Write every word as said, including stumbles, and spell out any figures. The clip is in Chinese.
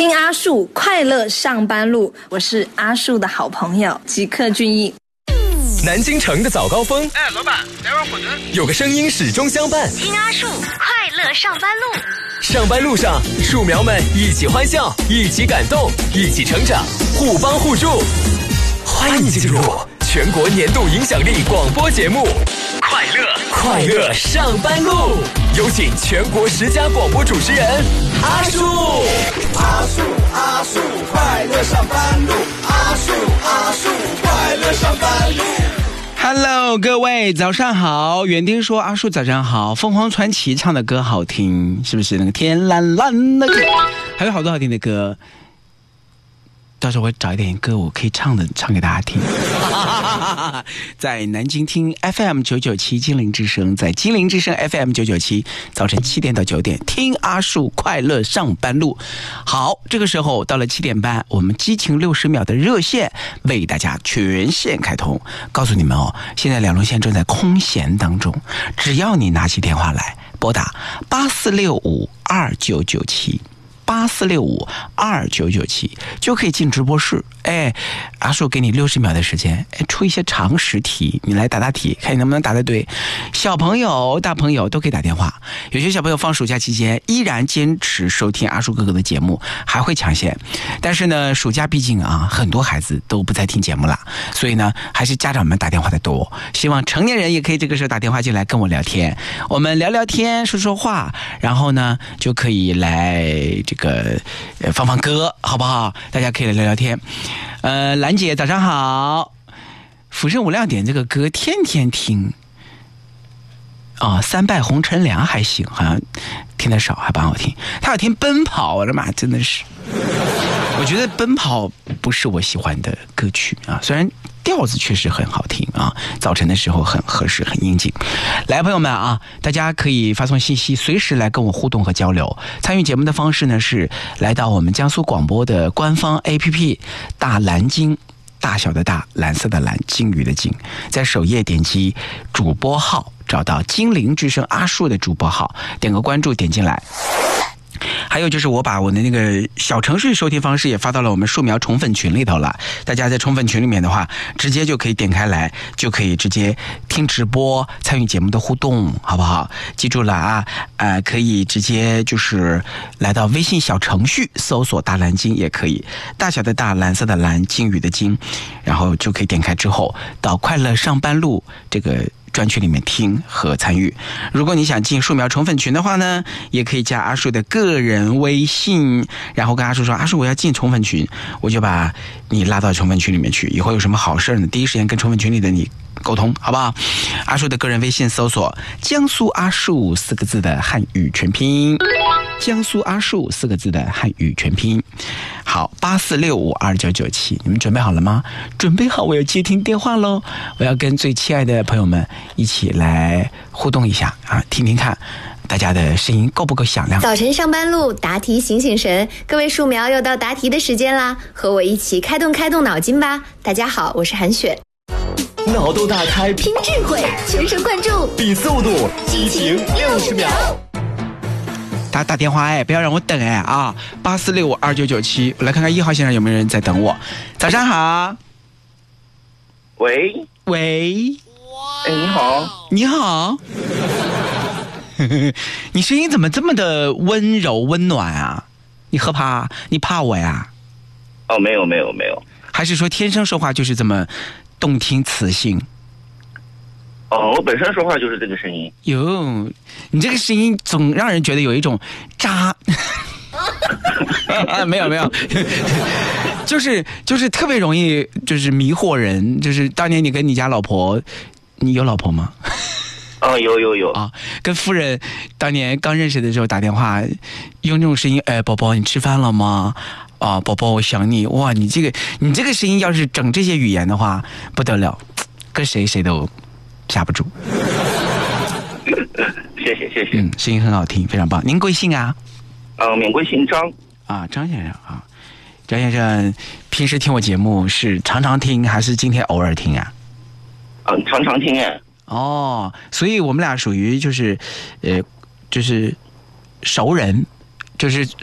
听阿树快乐上班路，我是阿树的好朋友吉克隽逸。 南京城的早高峰， 哎，老板，来碗馄饨。 有个声音始终相伴， 听阿树快乐上班路。 上班路上，树苗们一起欢笑，一起感动，一起成长，互帮互助。欢迎进入全国年度影响力广播节目《快乐快乐上班路》，有请全国十佳广播主持人阿树。 阿树阿树快乐上班路，阿树阿树快乐上班路。 Hello， 各位早上好。园丁说阿树早上好。凤凰传奇唱的歌好听，是不是那个天蓝蓝的歌？还有好多好听的歌。到时候我找一点歌我可以唱的唱给大家听。在南京听 F M 九九七金陵之声，在金陵之声 F M 九九七，早晨七点到九点听阿树快乐上班路。好，这个时候到了七点半，我们激情六十秒的热线为大家全线开通。告诉你们哦，现在两路线正在空闲当中，只要你拿起电话来拨打八四六五二九九七。八四六五二九九七就可以进直播室。哎，阿树给你六十秒的时间，哎，出一些常识题，你来答答题，看你能不能答得对。小朋友、大朋友都可以打电话。有些小朋友放暑假期间依然坚持收听阿树哥哥的节目，还会抢先。但是呢，暑假毕竟啊，很多孩子都不再听节目了，所以呢，还是家长们打电话的多。希望成年人也可以这个时候打电话进来跟我聊天，我们聊聊天，说说话，然后呢，就可以来这个呃放放歌，好不好？大家可以来聊聊天。呃，兰姐早上好。浮生无量点这个歌天天听啊、哦，三拜红尘凉还行，好像听得少，还不好听。他要听奔跑，我的妈，真的是。我觉得奔跑不是我喜欢的歌曲啊，虽然调子确实很好听啊，早晨的时候很合适，很应景。来，朋友们啊，大家可以发送信息，随时来跟我互动和交流。参与节目的方式呢是来到我们江苏广播的官方 A P P 大蓝鲸，大小的大，蓝色的蓝，鲸鱼的鲸，在首页点击主播号，找到金陵之声阿树的主播号，点个关注，点进来。还有就是我把我的那个小程序收听方式也发到了我们树苗宠粉群里头了，大家在宠粉群里面的话，直接就可以点开来，就可以直接听直播，参与节目的互动，好不好？记住了啊，呃，可以直接就是来到微信小程序搜索大蓝鲸也可以，大小的大，蓝色的蓝，鲸鱼的鲸，然后就可以点开之后到快乐上班路这个专区里面听和参与。如果你想进树苗宠粉群的话呢，也可以加阿树的个人微信，然后跟阿树说，阿树我要进宠粉群，我就把你拉到宠粉群里面去，以后有什么好事呢，第一时间跟宠粉群里的你沟通，好不好？阿树的个人微信搜索江苏阿树四个字的汉语全拼，江苏阿树四个字的汉语全拼。好，八四六五二九九七，你们准备好了吗？准备好，我要接听电话喽！我要跟最亲爱的朋友们一起来互动一下啊，听听看大家的声音够不够响亮。 早晨上班路，答题醒醒神，各位树苗又到答题的时间啦，和我一起开动开动脑筋吧。大家好，我是韩雪。 脑洞大开， 拼智慧，全神贯注， 比速度，激情六十秒。 打打电话哎，不要让我等哎啊！八四六五二九九七，我来看看一号线上有没有人在等我。早上好。 喂喂， 哎，你好， 你好。你声音怎么这么的温柔温暖啊？你害怕？你怕我呀？ 哦，没有没有没有。 还是说天生说话就是这么动听磁性？ 哦，我本身说话就是这个声音。 哟，你这个声音总让人觉得有一种渣。没有没有，就是就是特别容易就是迷惑人。就是当年你跟你家老婆，你有老婆吗？ 哦，有有有啊，跟夫人当年刚认识的时候打电话，用这种声音，哎，宝宝你吃饭了吗？啊，宝宝我想你。哇，你这个你这个声音要是整这些语言的话，不得了，跟谁谁都下不住。 谢谢谢谢。 嗯，声音很好听，非常棒。您贵姓啊？ 呃，免贵姓张。 啊，张先生啊，张先生平时听我节目是常常听还是今天偶尔听啊？ 嗯、呃，常常听哎。 哦，所以我们俩属于就是，呃，就是熟人，就是